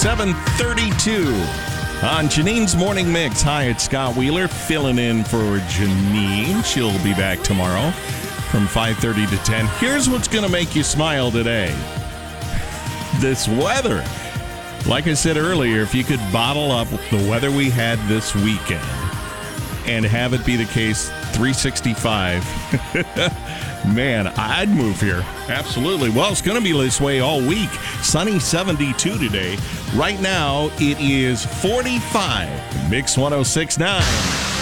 7:32 on Janine's Morning Mix. Hi, it's Scott Wheeler filling in for Janine. She'll be back tomorrow from 5:30 to 10. Here's what's going to make you smile today. This weather. Like I said earlier, if you could bottle up the weather we had this weekend and have it be the case 365, man, I'd move here. Absolutely. Well, it's going to be this way all week. Sunny 72 today. Right now, it is 45. Mix 106.9.